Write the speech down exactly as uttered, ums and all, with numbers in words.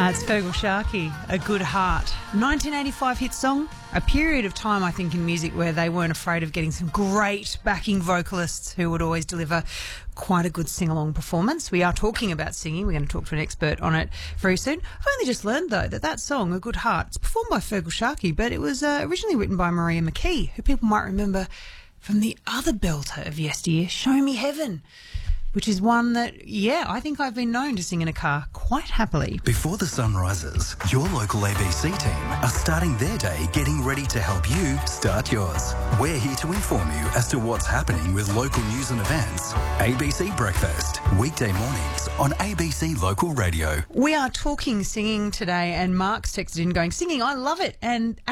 Uh, it's Fergal Sharkey, A Good Heart. nineteen eighty-five hit song, a period of time, I think, in music where they weren't afraid of getting some great backing vocalists who would always deliver quite a good sing-along performance. We are talking about singing. We're going to talk to an expert on it very soon. I've only just learned, though, that that song, A Good Heart, it's performed by Fergal Sharkey, but it was uh, originally written by Maria McKee, who people might remember from the other belter of yesteryear, Show Me Heaven, which is one that, yeah, I think I've been known to sing in a car quite happily. Before the sun rises, your local A B C team are starting their day getting ready to help you start yours. We're here to inform you as to what's happening with local news and events. A B C Breakfast, weekday mornings on A B C Local Radio. We are talking singing today, and Mark's texted in going, singing, I love it. And